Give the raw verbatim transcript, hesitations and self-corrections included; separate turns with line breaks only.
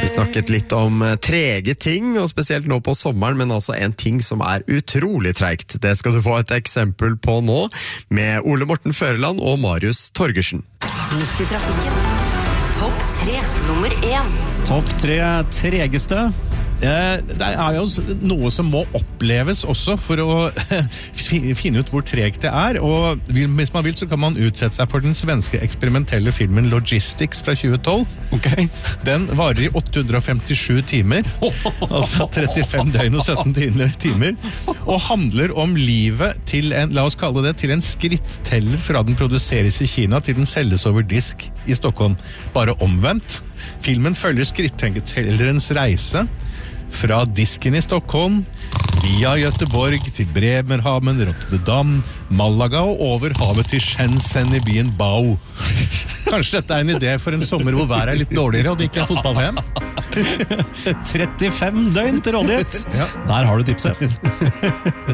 Vi snakket litt om trege ting, og spesielt nå på sommeren, men altså en ting som er utrolig tregt. Det skal du få et eksempel på nå, med Ole Morten Føreland og Marius Torgersen.
Midt i trafikken. Topp tre, nummer én.
Topp tre tregeste.
Det er jo noe som må oppleves også for å finne ut hvor tregt det er, og hvis man vil så kan man utsette seg for den svenske eksperimentelle filmen Logistics fra tjue tolv.
Okay.
Den varer i åtte hundre og femtisju timer, altså trettifem døgn og sytten timer, og handler om livet til en, la oss kalle det, til en skritteller fra den produseres i Kina til den selges over disk i Stockholm. Bare omvendt. Filmen følger skrittellerens reise fra disken i Stockholm, via Göteborg til Bremerhaven, Rotterdam, Malaga og over havet til Shenzhen i byen Bao. Kanskje dette er en idé for en sommer hvor været er litt dårligere og det ikke er fotball-V M?
trettifem døgn til rådighet. Ja. Der har du tipset.